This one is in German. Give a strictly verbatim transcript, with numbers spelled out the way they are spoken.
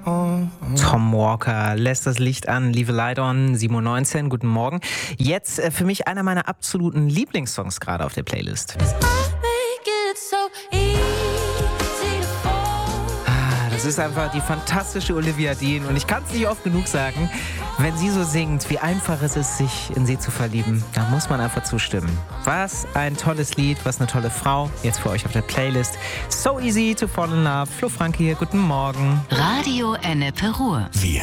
Tom Walker lässt das Licht an, Leave a Light On, sieben Uhr neunzehn, guten Morgen. Jetzt äh, für mich einer meiner absoluten Lieblingssongs gerade auf der Playlist. Ah, das ist einfach die fantastische Olivia Dean und ich kann es nicht oft genug sagen, wenn sie so singt, wie einfach es ist, sich in sie zu verlieben, da muss man einfach zustimmen. Was ein tolles Lied, was eine tolle Frau, jetzt für euch auf der Playlist. So easy to fall in love. Flo Franke hier, guten Morgen. Radio Ennepe Ruhr. Wir